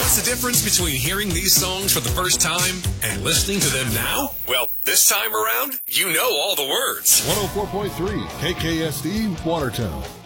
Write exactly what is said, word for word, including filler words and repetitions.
What's the difference between hearing these songs for the first time and listening to them now? Well, this time around, you know all the words. one oh four point three K K S D Watertown.